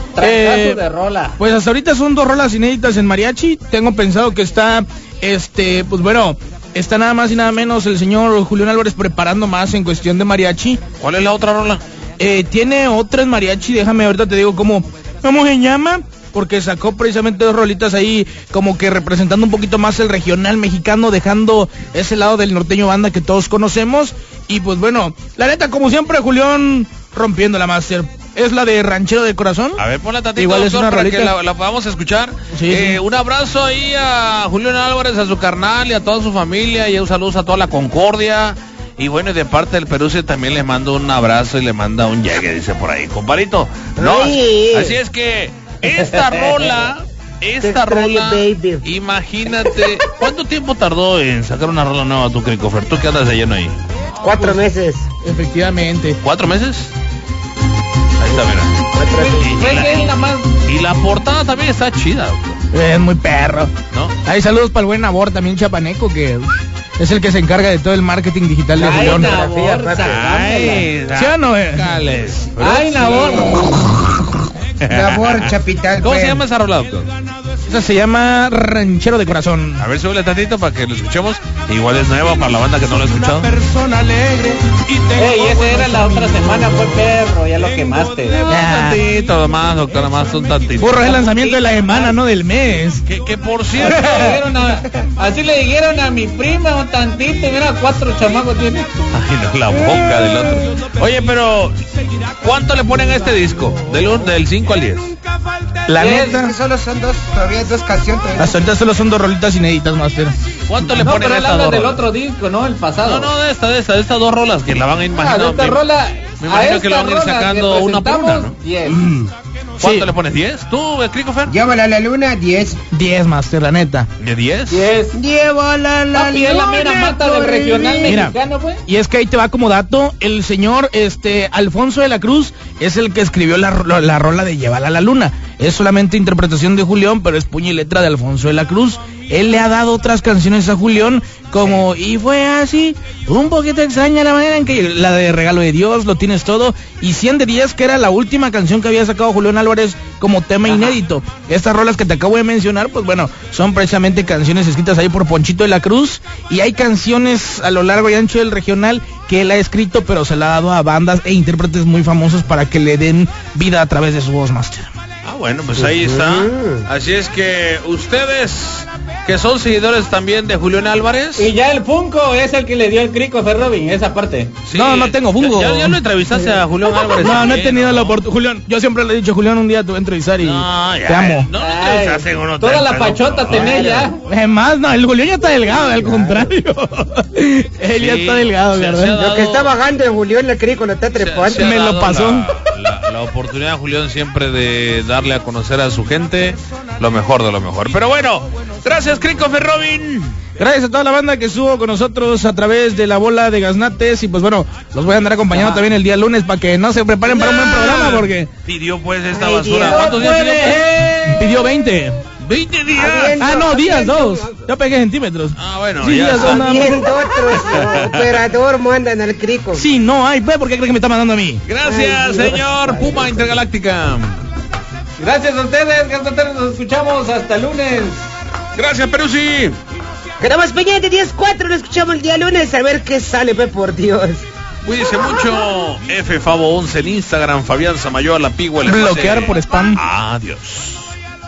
Trancazo de rola. Pues hasta ahorita son 2 rolas inéditas en mariachi. Tengo pensado que está, pues bueno, está nada más y nada menos el señor Julián Álvarez preparando más en cuestión de mariachi. ¿Cuál es la otra rola? Tiene otra en mariachi, déjame ahorita te digo cómo se llama, porque sacó precisamente 2 rolitas ahí, como que representando un poquito más el regional mexicano, dejando ese lado del norteño banda que todos conocemos. Y pues bueno, la neta, como siempre, Julián rompiendo la máster. Es la de Ranchero de Corazón. A ver, ponla tantito, igual doctor, es una para rolita que la podamos escuchar. Sí. Un abrazo ahí a Julián Álvarez, a su carnal y a toda su familia, y un saludo a toda la Concordia. Y bueno, y de parte del Perú también le mando un abrazo y le manda un llegue, dice por ahí, comparito. No, así es que esta rola, imagínate, ¿cuánto tiempo tardó en sacar una rola nueva tu Cricofer? ¿Tú qué andas de lleno ahí? 4 meses. Efectivamente. ¿4 meses? Ahí está, mira. Y la portada también está chida, doctor. Es muy perro, ¿no? Hay saludos para el buen Nabor, también chapaneco, que es el que se encarga de todo el marketing digital de Julián. ¿Sí o no? Ay, Nabor. Nabor, Chapital. ¿Cómo se llama esa rola, doctor? Esa se llama Ranchero de Corazón. A ver, súbele tantito para que lo escuchemos. Igual es nueva para la banda que no lo ha escuchado. Ey, ese era la otra semana, fue perro, ya lo quemaste. Un tantito más, doctora, más un tantito. Burro, es el lanzamiento de la semana, no del mes. Que por cierto, así le dijeron a mi prima un tantito, mira, 4 chamacos tiene. Ay, no, la boca del otro. Oye, pero ¿cuánto le ponen a este disco? Del 5 al 10. La neta, solo son 2, todavía 2 canciones. hasta ahorita solo son 2 rolitas inéditas, Master. ¿Cuánto le No, ponen pero a él esta habla dos del rolas? otro disco, no, el pasado. No, de estas 2 rolas que la van a imaginar. De esta rola, me imagino que la van a ir sacando una por una, ¿no? 10. ¿Cuánto le pones? ¿10? ¿Tú, Cricofer? Llévala a la luna, 10. 10, Master, la neta. ¿De 10? 10. Llévala a la Papi, es la mera mata del regional Mira, mexicano, pues. Y es que ahí te va como dato, el señor Alfonso de la Cruz es el que escribió la rola de Llévala a la Luna. Es solamente interpretación de Julián, pero es puño y letra de Alfonso de la Cruz. Él le ha dado otras canciones a Julián, como Y fue así, un poquito extraña la manera en que la de Regalo de Dios, Lo tienes todo, y 100 de 10, que era la última canción que había sacado Julián Álvarez como tema inédito. Estas rolas que te acabo de mencionar, pues bueno, son precisamente canciones escritas ahí por Ponchito de la Cruz, y hay canciones a lo largo y ancho del regional que él ha escrito, pero se la ha dado a bandas e intérpretes muy famosos para que le den vida a través de su voz, Master. Ah, bueno, pues ahí está. Así es que ustedes, que son seguidores también de Julián Álvarez. Y ya el Funko es el que le dio el Cricofer Robin, esa parte. Sí. No tengo Funko. Ya lo entrevistaste a Julián Álvarez. No he tenido la oportunidad. Julián, yo siempre le he dicho, Julián, un día te voy a entrevistar y te amo. No entrevistaste con otro. Toda la pachota tenés ya. Es más, no, el Julián ya está delgado, al contrario. Él ya está delgado, ¿verdad? Lo que está bajando el Julián el Crico lo está trepando. Me lo pasó. La oportunidad, Julián, siempre de darle a conocer a su gente lo mejor de lo mejor. Pero bueno, gracias, Cricofer Robin. Gracias a toda la banda que estuvo con nosotros a través de la bola de Gaznates. Y pues bueno, los voy a andar acompañando también el día lunes para que no se preparen para un buen programa, porque pidió pues esta basura. ¿Cuántos días pidió 20. 20 días. No, días, 2. Ya pegué centímetros. Ah, bueno, sí, ya. Días, otros operador mandan al Crico. Sí, no hay, ¿por qué crees que me está mandando a mí? Gracias, señor Puma Intergaláctica. Gracias a ustedes, nos escuchamos hasta el lunes. Gracias, Peruzzi. Quedamos pendientes 10-4, lo escuchamos el día lunes, a ver qué sale, por Dios. Cuídense mucho. Favo11 en Instagram, Fabián Samayoa, La Pigua. Bloquear por spam. Adiós.